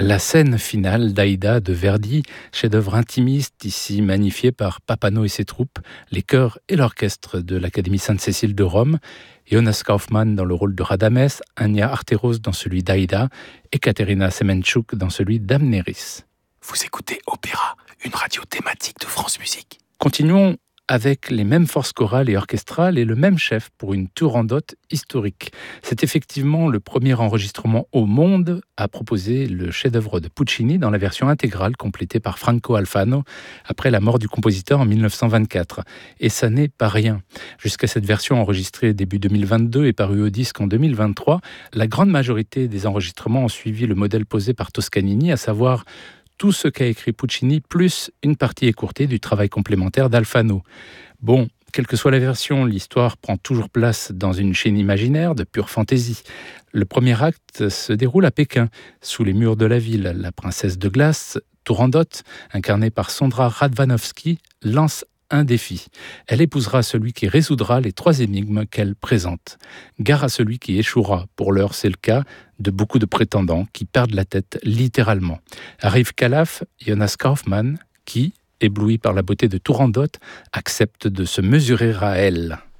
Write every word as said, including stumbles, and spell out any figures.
La scène finale d'Aïda de Verdi, chef-d'œuvre intimiste ici magnifié par Papano et ses troupes, les chœurs et l'orchestre de l'Académie Sainte-Cécile de Rome, Jonas Kaufmann dans le rôle de Radames, Anya Arteros dans celui d'Aïda et Katerina Semenchuk dans celui d'Amneris. Vous écoutez Opéra, une radio thématique de France Musique. Continuons avec les mêmes forces chorales et orchestrales et le même chef pour une Turandot historique. C'est effectivement le premier enregistrement au monde à proposer le chef-d'œuvre de Puccini dans la version intégrale complétée par Franco Alfano après la mort du compositeur en mille neuf cent vingt-quatre. Et ça n'est pas rien. Jusqu'à cette version enregistrée début deux mille vingt-deux et parue au disque en deux mille vingt-trois, la grande majorité des enregistrements ont suivi le modèle posé par Toscanini, à savoir tout ce qu'a écrit Puccini, plus une partie écourtée du travail complémentaire d'Alfano. Bon, quelle que soit la version, l'histoire prend toujours place dans une Chine imaginaire de pure fantaisie. Le premier acte se déroule à Pékin, sous les murs de la ville. La princesse de glace, Turandot, incarnée par Sondra Radvanovsky, lance un défi. Elle épousera celui qui résoudra les trois énigmes qu'elle présente. Gare à celui qui échouera. Pour l'heure, c'est le cas de beaucoup de prétendants qui perdent la tête littéralement. Arrive Calaf, Jonas Kaufmann, qui, ébloui par la beauté de Turandot, accepte de se mesurer à elle.